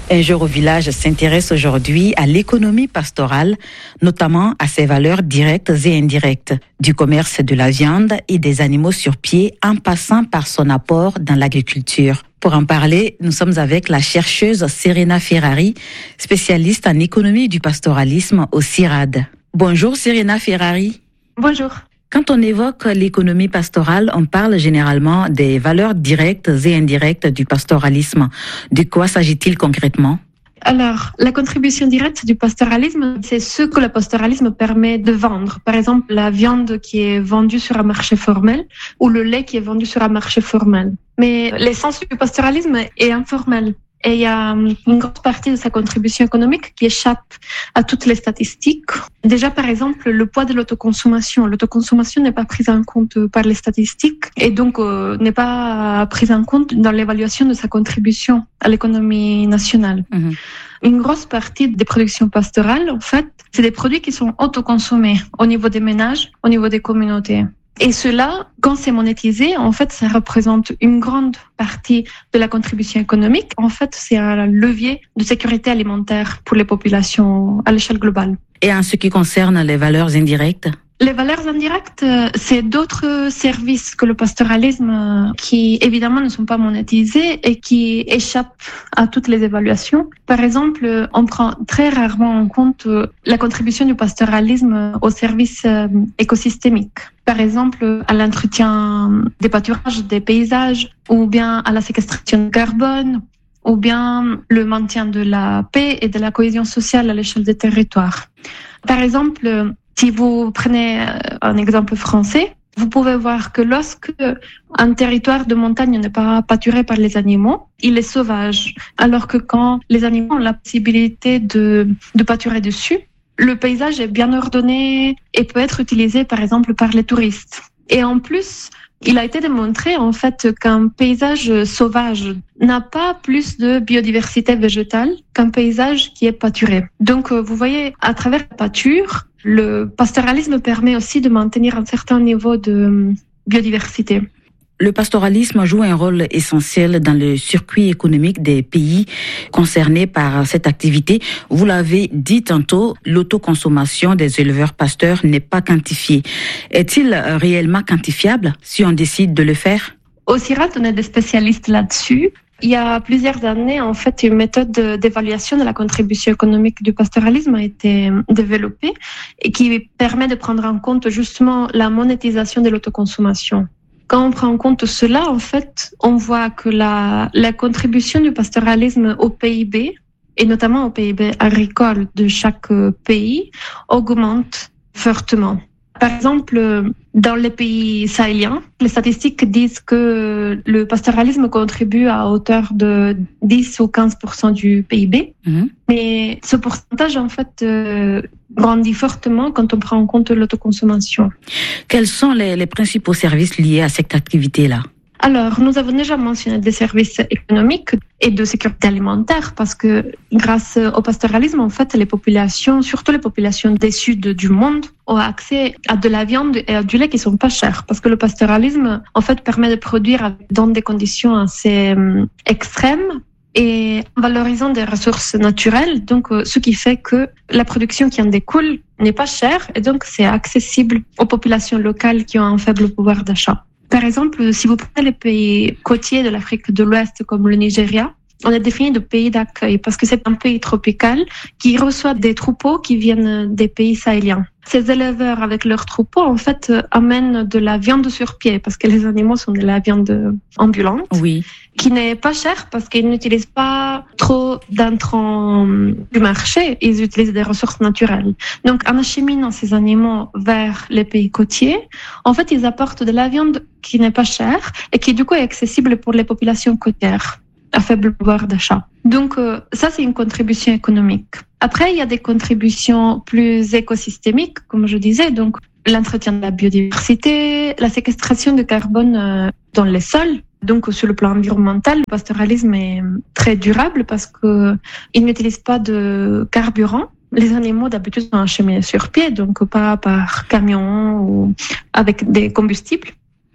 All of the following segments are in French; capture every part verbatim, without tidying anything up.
Un jour au village s'intéresse aujourd'hui à l'économie pastorale, notamment à ses valeurs directes et indirectes, du commerce de la viande et des animaux sur pied en passant par son apport dans l'agriculture. Pour en parler, nous sommes avec la chercheuse Serena Ferrari, spécialiste en économie du pastoralisme au CIRAD. Bonjour Serena Ferrari. Bonjour. Quand on évoque l'économie pastorale, on parle généralement des valeurs directes et indirectes du pastoralisme. De quoi s'agit-il concrètement ? Alors, la contribution directe du pastoralisme, c'est ce que le pastoralisme permet de vendre. Par exemple, la viande qui est vendue sur un marché formel ou le lait qui est vendu sur un marché formel. Mais l'essence du pastoralisme est informelle. Et il y a une grosse partie de sa contribution économique qui échappe à toutes les statistiques. Déjà, par exemple, le poids de l'autoconsommation. L'autoconsommation n'est pas prise en compte par les statistiques et donc euh, n'est pas prise en compte dans l'évaluation de sa contribution à l'économie nationale. Mmh. Une grosse partie des productions pastorales, en fait, c'est des produits qui sont autoconsommés au niveau des ménages, au niveau des communautés. Et cela, quand c'est monétisé, en fait, ça représente une grande partie de la contribution économique. En fait, c'est un levier de sécurité alimentaire pour les populations à l'échelle globale. Et en ce qui concerne les valeurs indirectes ? Les valeurs indirectes, c'est d'autres services que le pastoralisme qui, évidemment, ne sont pas monétisés et qui échappent à toutes les évaluations. Par exemple, on prend très rarement en compte la contribution du pastoralisme aux services écosystémiques. Par exemple, à l'entretien des pâturages, des paysages, ou bien à la séquestration de carbone, ou bien le maintien de la paix et de la cohésion sociale à l'échelle des territoires. Par exemple, si vous prenez un exemple français, vous pouvez voir que lorsque un territoire de montagne n'est pas pâturé par les animaux, il est sauvage. Alors que quand les animaux ont la possibilité de, de pâturer dessus, le paysage est bien ordonné et peut être utilisé par exemple par les touristes. Et en plus, il a été démontré en fait qu'un paysage sauvage n'a pas plus de biodiversité végétale qu'un paysage qui est pâturé. Donc vous voyez, à travers la pâture, le pastoralisme permet aussi de maintenir un certain niveau de biodiversité. Le pastoralisme joue un rôle essentiel dans le circuit économique des pays concernés par cette activité. Vous l'avez dit tantôt, l'autoconsommation des éleveurs pasteurs n'est pas quantifiée. Est-il réellement quantifiable si on décide de le faire ? Au CIRAD, on est des spécialistes là-dessus. Il y a plusieurs années, en fait, une méthode d'évaluation de la contribution économique du pastoralisme a été développée et qui permet de prendre en compte justement la monétisation de l'autoconsommation. Quand on prend en compte cela, en fait, on voit que la, la contribution du pastoralisme au P I B, et notamment au P I B agricole de chaque pays, augmente fortement. Par exemple, dans les pays sahéliens, les statistiques disent que le pastoralisme contribue à hauteur de dix ou quinze pour cent du P I B. Mmh. Mais ce pourcentage, en fait, euh, grandit fortement quand on prend en compte l'autoconsommation. Quels sont les, les principaux services liés à cette activité-là ? Alors, nous avons déjà mentionné des services économiques et de sécurité alimentaire parce que grâce au pastoralisme, en fait, les populations, surtout les populations des sud du monde, ont accès à de la viande et à du lait qui sont pas chers parce que le pastoralisme, en fait, permet de produire dans des conditions assez extrêmes et en valorisant des ressources naturelles, donc ce qui fait que la production qui en découle n'est pas chère et donc c'est accessible aux populations locales qui ont un faible pouvoir d'achat. Par exemple, si vous prenez les pays côtiers de l'Afrique de l'Ouest comme le Nigeria, on est défini de pays d'accueil parce que c'est un pays tropical qui reçoit des troupeaux qui viennent des pays sahéliens. Ces éleveurs, avec leurs troupeaux, en fait, amènent de la viande sur pied parce que les animaux sont de la viande ambulante, oui, qui n'est pas chère parce qu'ils n'utilisent pas trop d'intrants du marché, ils utilisent des ressources naturelles. Donc, en acheminant ces animaux vers les pays côtiers, en fait, ils apportent de la viande qui n'est pas chère et qui, du coup, est accessible pour les populations côtières à faible pouvoir d'achat. Donc, euh, ça, c'est une contribution économique. Après, il y a des contributions plus écosystémiques, comme je disais, donc l'entretien de la biodiversité, la séquestration de carbone euh, dans les sols. Donc, sur le plan environnemental, le pastoralisme est très durable parce que il n'utilise pas de carburant. Les animaux, d'habitude, sont acheminés sur pied, donc pas par camion ou avec des combustibles.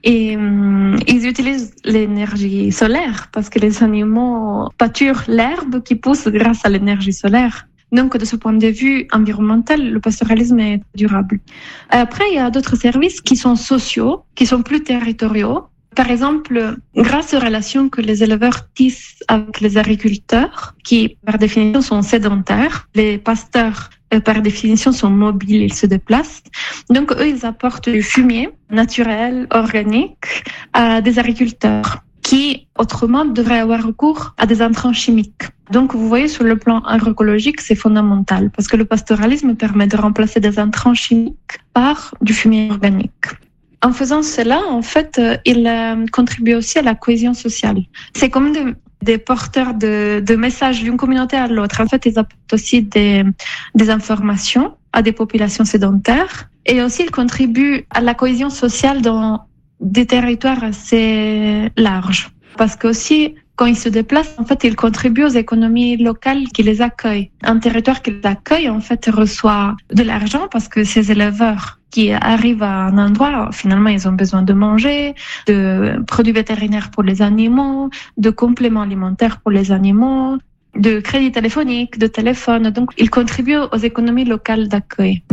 Et hum, ils utilisent l'énergie solaire parce que les animaux pâturent l'herbe qui pousse grâce à l'énergie solaire. Donc, de ce point de vue environnemental, le pastoralisme est durable. Après, il y a d'autres services qui sont sociaux, qui sont plus territoriaux. Par exemple, grâce aux relations que les éleveurs tissent avec les agriculteurs, qui par définition sont sédentaires, les pasteurs par définition sont mobiles, ils se déplacent. Donc, eux, ils apportent du fumier naturel, organique à des agriculteurs qui, autrement, devraient avoir recours à des intrants chimiques. Donc, vous voyez, sur le plan agroécologique, c'est fondamental parce que le pastoralisme permet de remplacer des intrants chimiques par du fumier organique. En faisant cela, en fait, il contribue aussi à la cohésion sociale. C'est comme des, des porteurs de, de messages d'une communauté à l'autre. En fait, ils apportent aussi des, des informations à des populations sédentaires et aussi ils contribuent à la cohésion sociale dans des territoires assez larges. Parce que aussi, quand ils se déplacent, en fait, ils contribuent aux économies locales qui les accueillent. Un territoire qui les accueille, en fait, reçoit de l'argent parce que ces éleveurs qui arrivent à un endroit, finalement, ils ont besoin de manger, de produits vétérinaires pour les animaux, de compléments alimentaires pour les animaux, de crédits téléphoniques, de téléphones. Donc, ils contribuent aux économies locales d'accueil.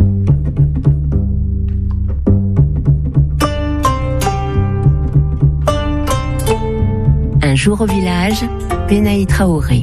Un jour au village, Benaï Traoré.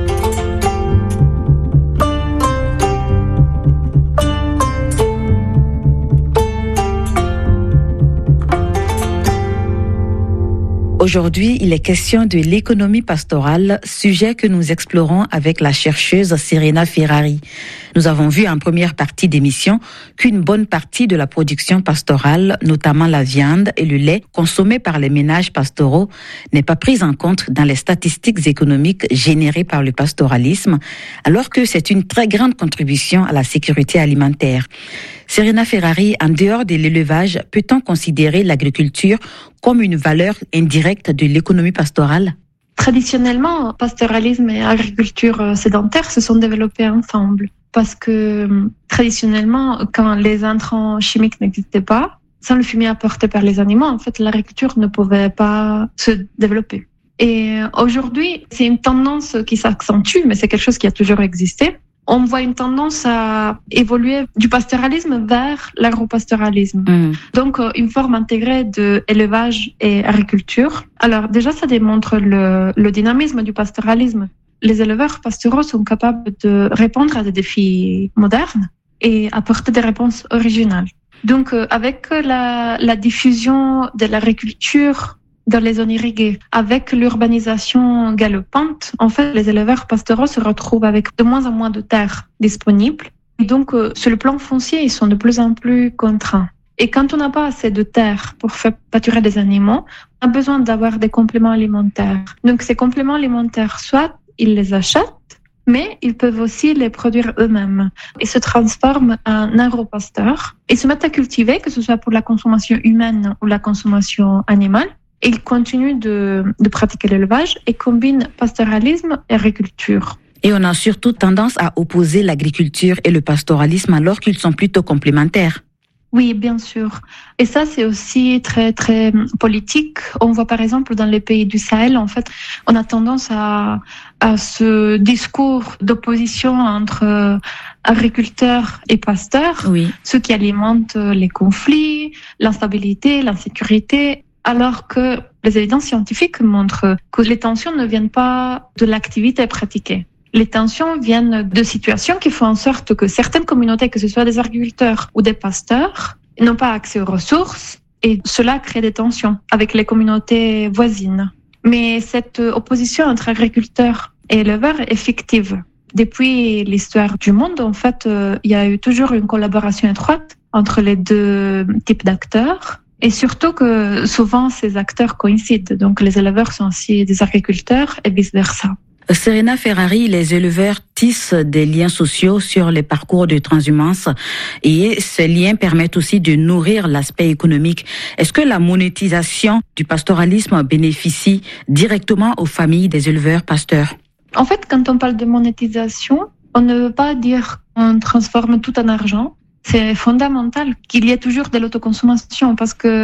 Aujourd'hui, il est question de l'économie pastorale, sujet que nous explorons avec la chercheuse Serena Ferrari. Nous avons vu en première partie d'émission qu'une bonne partie de la production pastorale, notamment la viande et le lait consommés par les ménages pastoraux, n'est pas prise en compte dans les statistiques économiques générées par le pastoralisme, alors que c'est une très grande contribution à la sécurité alimentaire. Serena Ferrari, en dehors de l'élevage, peut-on considérer l'agriculture comme une valeur indirecte de l'économie pastorale? Traditionnellement, pastoralisme et agriculture sédentaire se sont développés ensemble. Parce que traditionnellement, quand les intrants chimiques n'existaient pas, sans le fumier apporté par les animaux, en fait, l'agriculture ne pouvait pas se développer. Et aujourd'hui, c'est une tendance qui s'accentue, mais c'est quelque chose qui a toujours existé. On voit une tendance à évoluer du pastoralisme vers l'agropastoralisme. Mmh. Donc, une forme intégrée de élevage et agriculture. Alors, déjà, ça démontre le, le dynamisme du pastoralisme. Les éleveurs pastoraux sont capables de répondre à des défis modernes et apporter des réponses originales. Donc, euh, avec la, la diffusion de l'agriculture dans les zones irriguées, avec l'urbanisation galopante, en fait, les éleveurs pastoraux se retrouvent avec de moins en moins de terres disponibles. Et donc, euh, sur le plan foncier, ils sont de plus en plus contraints. Et quand on n'a pas assez de terre pour faire pâturer des animaux, on a besoin d'avoir des compléments alimentaires. Donc, ces compléments alimentaires, soit ils les achètent, mais ils peuvent aussi les produire eux-mêmes. Ils se transforment en agropasteurs et se mettent à cultiver, que ce soit pour la consommation humaine ou la consommation animale. Et ils continuent de, de pratiquer l'élevage et combinent pastoralisme et agriculture. Et on a surtout tendance à opposer l'agriculture et le pastoralisme alors qu'ils sont plutôt complémentaires. Oui, bien sûr. Et ça, c'est aussi très, très politique. On voit par exemple dans les pays du Sahel, en fait, on a tendance à, à ce discours d'opposition entre agriculteurs et pasteurs, oui. Ceux qui alimentent les conflits, l'instabilité, l'insécurité, alors que les évidences scientifiques montrent que les tensions ne viennent pas de l'activité pratiquée. Les tensions viennent de situations qui font en sorte que certaines communautés, que ce soit des agriculteurs ou des pasteurs, n'ont pas accès aux ressources et cela crée des tensions avec les communautés voisines. Mais cette opposition entre agriculteurs et éleveurs est fictive. Depuis l'histoire du monde, en fait, il y a eu toujours une collaboration étroite entre les deux types d'acteurs. Et surtout que souvent ces acteurs coïncident. Donc les éleveurs sont aussi des agriculteurs et vice-versa. Serena Ferrari, les éleveurs tissent des liens sociaux sur les parcours de transhumance et ces liens permettent aussi de nourrir l'aspect économique. Est-ce que la monétisation du pastoralisme bénéficie directement aux familles des éleveurs pasteurs? En fait, quand on parle de monétisation, on ne veut pas dire qu'on transforme tout en argent. C'est fondamental qu'il y ait toujours de l'autoconsommation parce que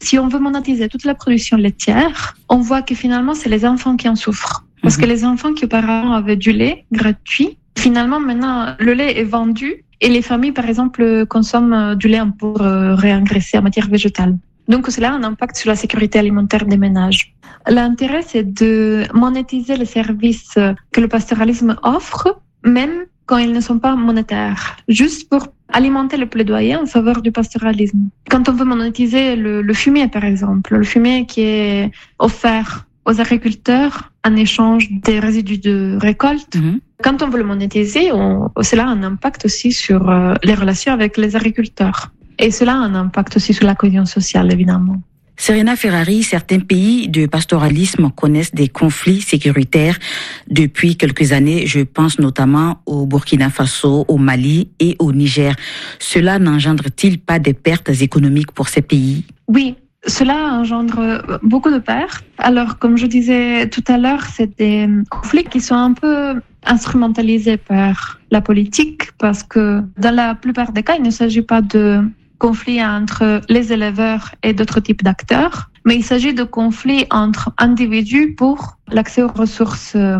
Si on veut monétiser toute la production laitière, on voit que finalement, c'est les enfants qui en souffrent. Parce mmh. que les enfants qui auparavant avaient du lait gratuit, finalement, maintenant, le lait est vendu et les familles, par exemple, consomment du lait pour réengraisser en matière végétale. Donc, cela a un impact sur la sécurité alimentaire des ménages. L'intérêt, c'est de monétiser les services que le pastoralisme offre, même quand ils ne sont pas monétaires, juste pour alimenter le plaidoyer en faveur du pastoralisme. Quand on veut monétiser le, le fumier, par exemple, le fumier qui est offert aux agriculteurs en échange des résidus de récolte, mmh. quand on veut le monétiser, on, cela a un impact aussi sur euh, les relations avec les agriculteurs. Et cela a un impact aussi sur la cohésion sociale, évidemment. Serena Ferrari, certains pays de pastoralisme connaissent des conflits sécuritaires depuis quelques années. Je pense notamment au Burkina Faso, au Mali et au Niger. Cela n'engendre-t-il pas des pertes économiques pour ces pays? Oui, cela engendre beaucoup de pertes. Alors, comme je disais tout à l'heure, c'est des conflits qui sont un peu instrumentalisés par la politique parce que dans la plupart des cas, il ne s'agit pas de conflits entre les éleveurs et d'autres types d'acteurs, mais il s'agit de conflits entre individus pour l'accès aux ressources euh,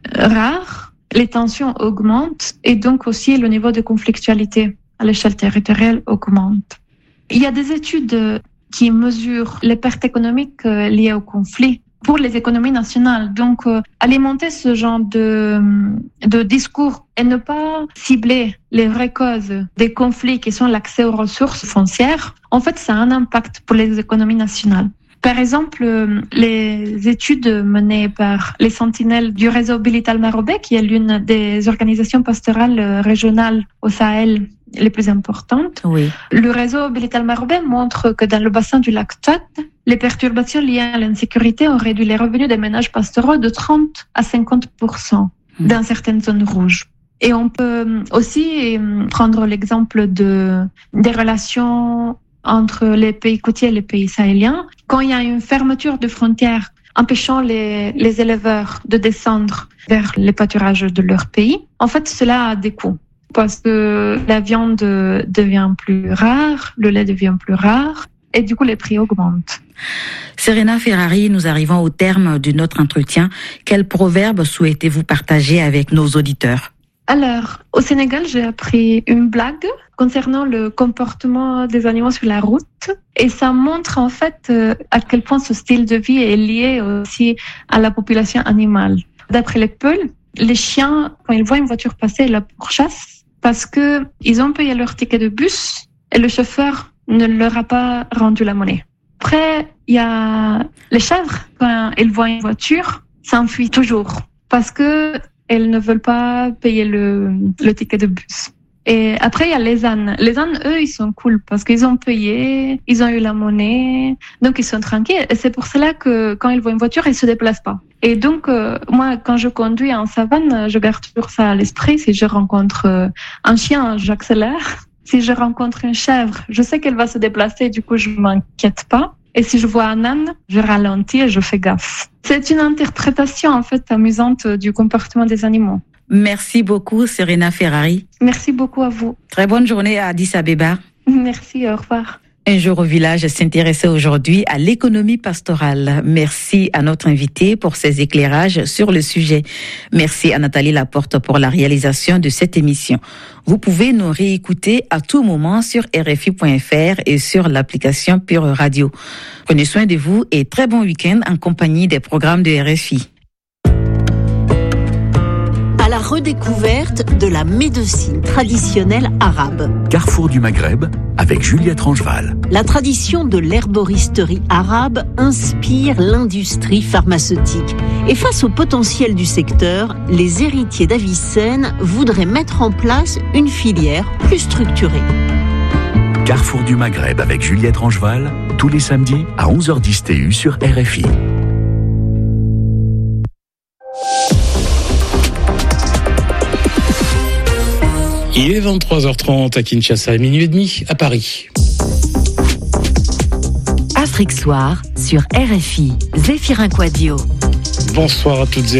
rares. Les tensions augmentent et donc aussi le niveau de conflictualité à l'échelle territoriale augmente. Il y a des études qui mesurent les pertes économiques liées au conflit pour les économies nationales. Donc, euh, alimenter ce genre de, de discours et ne pas cibler les vraies causes des conflits qui sont l'accès aux ressources foncières, en fait, ça a un impact pour les économies nationales. Par exemple, euh, les études menées par les sentinelles du réseau Bilital-Marobé, qui est l'une des organisations pastorales régionales au Sahel les plus importantes. Oui. Le réseau Bilital-Marobé montre que dans le bassin du lac Tchad, les perturbations liées à l'insécurité ont réduit les revenus des ménages pastoraux de trente à cinquante pour cent mmh. dans certaines zones rouges. Et on peut aussi prendre l'exemple de, des relations entre les pays côtiers et les pays sahéliens. Quand il y a une fermeture de frontières empêchant les, les éleveurs de descendre vers les pâturages de leur pays, en fait, cela a des coûts. Parce que la viande devient plus rare, le lait devient plus rare, et du coup, les prix augmentent. Serena Ferrari, nous arrivons au terme de notre entretien. Quel proverbe souhaitez-vous partager avec nos auditeurs? Alors, au Sénégal, j'ai appris une blague concernant le comportement des animaux sur la route. Et ça montre en fait à quel point ce style de vie est lié aussi à la population animale. D'après les Peuls, les chiens, quand ils voient une voiture passer, ils la pourchassent parce qu'ils ont payé leur ticket de bus et le chauffeur ne leur a pas rendu la monnaie. Après, il y a les chèvres, quand ils voient une voiture, s'enfuient toujours parce que elles ne veulent pas payer le, le ticket de bus. Et après, il y a les ânes. Les ânes, eux, ils sont cool parce qu'ils ont payé, ils ont eu la monnaie, donc ils sont tranquilles. Et c'est pour cela que quand ils voient une voiture, ils se déplacent pas. Et donc, euh, moi, quand je conduis en savane, je garde toujours ça à l'esprit. Si je rencontre euh, un chien, j'accélère. Si je rencontre une chèvre, je sais qu'elle va se déplacer, du coup, je m'inquiète pas. Et si je vois un âne, je ralentis et je fais gaffe. C'est une interprétation, en fait, amusante du comportement des animaux. Merci beaucoup, Serena Ferrari. Merci beaucoup à vous. Très bonne journée à Addis Abeba. Merci, au revoir. Un jour au village s'intéressait aujourd'hui à l'économie pastorale. Merci à notre invité pour ses éclairages sur le sujet. Merci à Nathalie Laporte pour la réalisation de cette émission. Vous pouvez nous réécouter à tout moment sur R F I point F R et sur l'application Pure Radio. Prenez soin de vous et très bon week-end en compagnie des programmes de R F I. À la redécouverte de la médecine traditionnelle arabe. Carrefour du Maghreb avec Juliette Rangeval. La tradition de l'herboristerie arabe inspire l'industrie pharmaceutique. Et face au potentiel du secteur, les héritiers d'Avicenne voudraient mettre en place une filière plus structurée. Carrefour du Maghreb avec Juliette Rangeval, tous les samedis à onze heures dix T U sur R F I. Il est vingt-trois heures trente à Kinshasa et minuit et demi à Paris. Afrique Soir sur R F I. Zéphirin Quadio. Bonsoir à toutes et